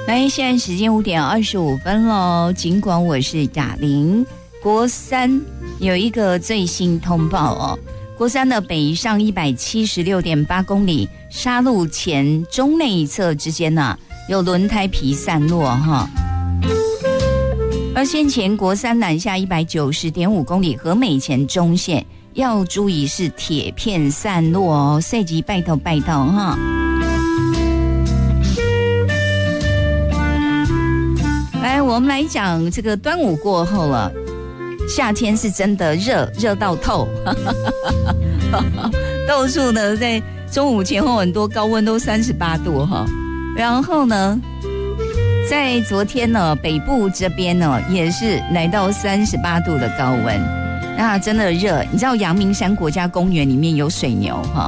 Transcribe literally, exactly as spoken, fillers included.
来，现在时间五点二十五分喽。尽管我是雅玲，国三有一个最新通报哦。国三的北上一百七十六点八公里，沙路前中内侧之间呢、啊，有轮胎皮散落哈。而先前国三南下一百九十点五公里，和美前中线要注意是铁片散落哦，赛级拜托拜托哈。来，我们来讲这个端午过后了，夏天是真的热，热到透，到处呢在中午前后很多高温都三十八度哈。然后呢，在昨天呢，北部这边呢也是来到三十八度的高温，那真的热。你知道阳明山国家公园里面有水牛哈，